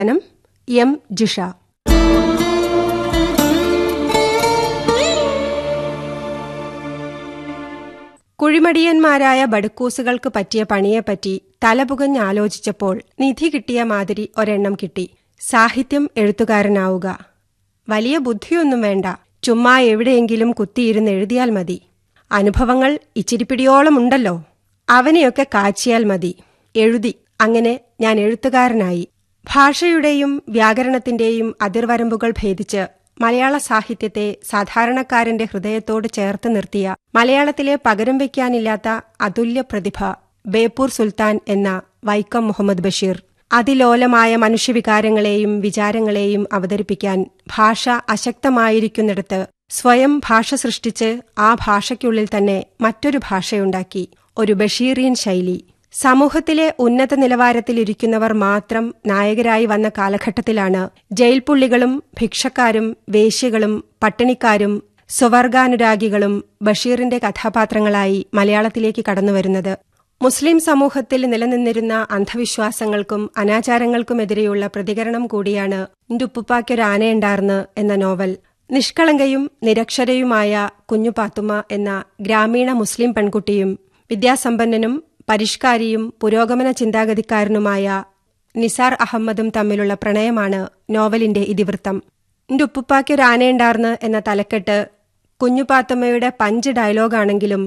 M Jisha. കുഴിമടിയന്മാരായ ബടുക്കൂസുകൾക്ക് പറ്റിയ പണിയെപ്പറ്റി തലപുകഞ്ഞാലോചിച്ചപ്പോൾ നിധി കിട്ടിയ മാതിരി ഒരെണ്ണം കിട്ടി. സാഹിത്യം എഴുത്തുകാരനാവുക. വലിയ ബുദ്ധിയൊന്നും വേണ്ട, ചുമ്മാ എവിടെയെങ്കിലും കുത്തിയിരുന്ന് എഴുതിയാൽ മതി. അനുഭവങ്ങൾ ഇച്ചിരിപ്പിടിയോളം ഉണ്ടല്ലോ, അവനെയൊക്കെ കാച്ചിയാൽ മതി. എഴുതി. അങ്ങനെ ഞാൻ എഴുത്തുകാരനായി. ഭാഷയുടെയും വ്യാകരണത്തിന്റെയും അതിർവരമ്പുകൾ ഭേദിച്ച് മലയാള സാഹിത്യത്തെ സാധാരണക്കാരന്റെ ഹൃദയത്തോട് ചേർത്ത് നിർത്തിയ മലയാളത്തിലെ പകരം വയ്ക്കാനില്ലാത്ത അതുല്യ പ്രതിഭ ബേപ്പൂർ സുൽത്താൻ എന്ന വൈക്കം മുഹമ്മദ് ബഷീർ. അതിലോലമായ മനുഷ്യവികാരങ്ങളെയും വിചാരങ്ങളെയും അവതരിപ്പിക്കാൻ ഭാഷ അശക്തമായിരിക്കുന്നിടത്ത് സ്വയം ഭാഷ സൃഷ്ടിച്ച് ആ ഭാഷയ്ക്കുള്ളിൽ തന്നെ മറ്റൊരു ഭാഷയുണ്ടാക്കി. ഒരു ബഷീറിയൻ ശൈലി. സമൂഹത്തിലെ ഉന്നത നിലവാരത്തിലിരിക്കുന്നവർ മാത്രം നായകരായി വന്ന കാലഘട്ടത്തിലാണ് ജയിൽപ്പുള്ളികളും ഭിക്ഷക്കാരും വേശ്യകളും പട്ടിണിക്കാരും സ്വവർഗാനുരാഗികളും ബഷീറിന്റെ കഥാപാത്രങ്ങളായി മലയാളത്തിലേക്ക് കടന്നുവരുന്നത്. മുസ്ലിം സമൂഹത്തിൽ നിലനിന്നിരുന്ന അന്ധവിശ്വാസങ്ങൾക്കും അനാചാരങ്ങൾക്കുമെതിരെയുള്ള പ്രതികരണം കൂടിയാണ് ഇന്റുപ്പുപ്പാക്കൊരാനയുണ്ടാർന്ന് എന്ന നോവൽ. നിഷ്കളങ്കയും നിരക്ഷരയുമായ കുഞ്ഞു പാത്തുമ്മ എന്ന ഗ്രാമീണ മുസ്ലിം പെൺകുട്ടിയും വിദ്യാസമ്പന്നനും പരിഷ്കാരിയും പുരോഗമന ചിന്താഗതിക്കാരനുമായ നിസാർ അഹമ്മദും തമ്മിലുള്ള പ്രണയമാണ് നോവലിന്റെ ഇതിവൃത്തം. ഇന്റുപ്പുപ്പാക്കൊരാനയുണ്ടാർന്ന് എന്ന തലക്കെട്ട് കുഞ്ഞുപാത്തുമ്മയുടെ പഞ്ച് ഡയലോഗാണെങ്കിലും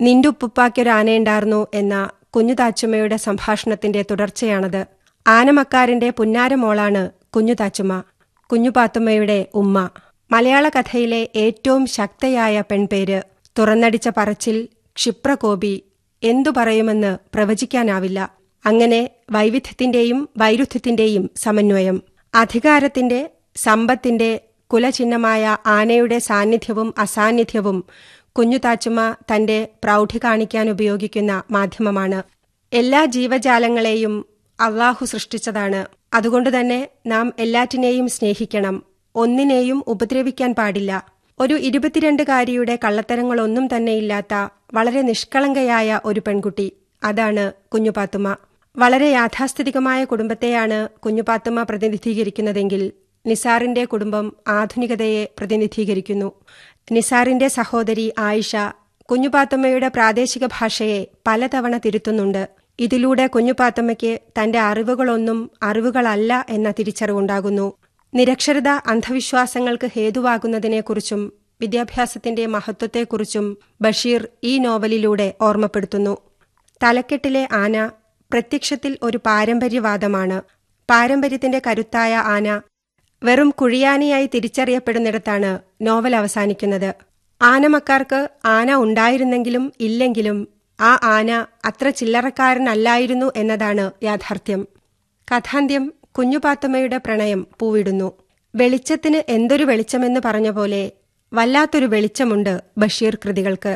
നിന്റുപ്പുപ്പാക്കൊരാനയുണ്ടാർന്നു എന്ന കുഞ്ഞുതാച്ചുമ്മയുടെ സംഭാഷണത്തിന്റെ തുടർച്ചയാണത്. ആനമക്കാരന്റെ പുന്നാരമോളാണ് കുഞ്ഞുതാച്ചുമ്മ, കുഞ്ഞുപാത്തുമ്മയുടെ ഉമ്മ. മലയാള കഥയിലെ ഏറ്റവും ശക്തയായ പെൺപേര്. തുറന്നടിച്ച പറച്ചിൽ, ക്ഷിപ്രകോപി, എന്തു പറയുമെന്ന് പ്രവചിക്കാനാവില്ല. അങ്ങനെ വൈവിധ്യത്തിന്റെയും വൈരുദ്ധ്യത്തിന്റെയും സമന്വയം. അധികാരത്തിന്റെ, സമ്പത്തിന്റെ കുലചിഹ്നമായ ആനയുടെ സാന്നിധ്യവും അസാന്നിധ്യവും കുഞ്ഞുതാച്ചുമ്മ തന്റെ പ്രൗഢി കാണിക്കാൻ ഉപയോഗിക്കുന്ന മാധ്യമമാണ്. എല്ലാ ജീവജാലങ്ങളെയും അള്ളാഹു സൃഷ്ടിച്ചതാണ്. അതുകൊണ്ടുതന്നെ നാം എല്ലാറ്റിനെയും സ്നേഹിക്കണം, ഒന്നിനെയും ഉപദ്രവിക്കാൻ പാടില്ല. ഒരു 22കാരിയുടെ കള്ളത്തരങ്ങളൊന്നും തന്നെയില്ലാത്ത വളരെ നിഷ്കളങ്കയായ ഒരു പെൺകുട്ടി, അതാണ് കുഞ്ഞുപാത്തുമ്മ. വളരെ യാഥാസ്ഥിതികമായ കുടുംബത്തെയാണ് കുഞ്ഞുപാത്തുമ്മ പ്രതിനിധീകരിക്കുന്നതെങ്കിൽ നിസാറിന്റെ കുടുംബം ആധുനികതയെ പ്രതിനിധീകരിക്കുന്നു. നിസാറിന്റെ സഹോദരി ആയിഷ കുഞ്ഞുപാത്തുമ്മയുടെ പ്രാദേശിക ഭാഷയെ പലതവണ തിരുത്തുന്നുണ്ട്. ഇതിലൂടെ കുഞ്ഞുപാത്തുമ്മയ്ക്ക് തന്റെ അറിവുകളൊന്നും അറിവുകളല്ല എന്ന തിരിച്ചറിവുണ്ടാകുന്നു. നിരക്ഷരത അന്ധവിശ്വാസങ്ങൾക്ക് ഹേതുവാകുന്നതിനെക്കുറിച്ചും വിദ്യാഭ്യാസത്തിന്റെ മഹത്വത്തെക്കുറിച്ചും ബഷീർ ഈ നോവലിലൂടെ ഓർമ്മപ്പെടുത്തുന്നു. തലക്കെട്ടിലെ ആന പ്രത്യക്ഷത്തിൽ ഒരു പാരമ്പര്യവാദമാണ്. പാരമ്പര്യത്തിന്റെ കരുത്തായ ആന വെറും കുഴിയാനയായി തിരിച്ചറിയപ്പെടുന്നിടത്താണ് നോവൽ അവസാനിക്കുന്നത്. ആനമക്കാർക്ക് ആന ഉണ്ടായിരുന്നെങ്കിലും ഇല്ലെങ്കിലും ആ ആന അത്ര ചില്ലറക്കാരനല്ലായിരുന്നു എന്നതാണ് യാഥാർത്ഥ്യം. കഥാന്ത്യം കുഞ്ഞുപാത്തുമ്മയുടെ പ്രണയം പൂവിടുന്നു. വെളിച്ചത്തിന് എന്തൊരു വെളിച്ചമെന്ന് പറഞ്ഞ പോലെ വല്ലാത്തൊരു വെളിച്ചമുണ്ട് ബഷീർ കൃതികൾക്ക്.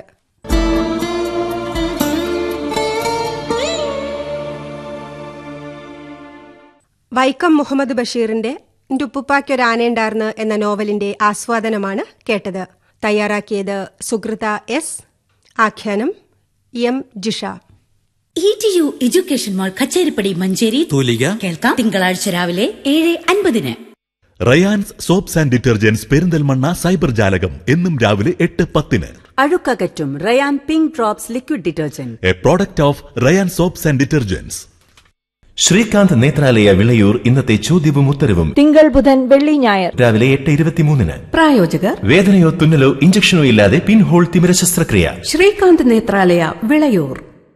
വൈക്കം മുഹമ്മദ് ബഷീറിന്റെ ഇന്റുപ്പുപ്പാക്കൊരാനയുണ്ടാർന്ന് എന്ന നോവലിന്റെ ആസ്വാദനമാണ് കേട്ടത്. തയ്യാറാക്കിയത് സുകൃത എസ്. ആഖ്യാനം M Jisha. ETU education mall Kacheripadi Manjeri തൂലിക കേൾക്കാം തിങ്കളാഴ്ച രാവിലെ 7:50. Rayan's soaps and detergents Perinthalmanna cyber ജാലകം എന്നും രാവിലെ 8:10. അഴുക്കകറ്റും Ryan pink drops liquid detergent, A product of Ryan soaps and detergents. Srikanth Nethralaya Vilayur ഇന്നത്തെ ചോദ്യവും ഉത്തരവും തിങ്കൾ ബുധൻ വെള്ളി ഞായർ രാവിലെ 8:23. പ്രായോജകർ വേദനയോ തുന്നലോ ഇഞ്ചക്ഷനോ ഇല്ലാതെ പിൻഹോൾ തിമിര ശസ്ത്രക്രിയ. ശ്രീകാന്ത് നേത്രാലയ വിളയൂർ.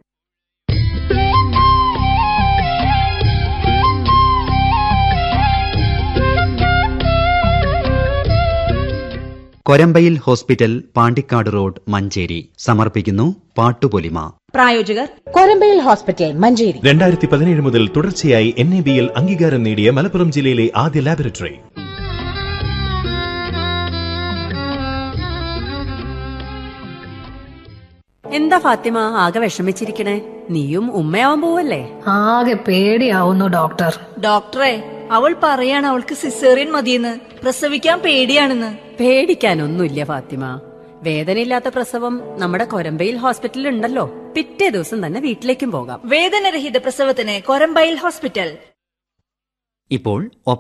കൊരമ്പയിൽ ഹോസ്പിറ്റൽ, പാണ്ടിക്കാട് റോഡ്, മഞ്ചേരി സമർപ്പിക്കുന്നു പാട്ടുപൊലിമ. പ്രായോജകർ കൊരമ്പയിൽ ഹോസ്പിറ്റൽ, മഞ്ചേരി. 2017 മുതൽ തുടർച്ചയായി NABL അംഗീകാരം നേടിയ മലപ്പുറം ജില്ലയിലെ ആദ്യ ലാബറട്ടറി. എന്താ ഫാത്തിമ ആകെ വിഷമിച്ചിരിക്കണേ? നീയും ഉമ്മയാവാൻ പോവല്ലേ? ആകെ പേടിയാവുന്നു ഡോക്ടർ. ഡോക്ടറെ, അവൾ പറയാണ് അവൾക്ക് സിസേറിയൻ മതിയെന്ന്, പ്രസവിക്കാൻ പേടിയാണെന്ന്. പേടിക്കാനൊന്നുമില്ല ഫാത്തിമ. വേദനയില്ലാത്ത പ്രസവം നമ്മുടെ കൊരമ്പയിൽ ഹോസ്പിറ്റലിൽ ഉണ്ടല്ലോ. പിറ്റേ ദിവസം തന്നെ വീട്ടിലേക്കും പോകാം. വേദനരഹിത പ്രസവത്തിന് കൊരമ്പയിൽ ഹോസ്പിറ്റൽ. ഇപ്പോൾ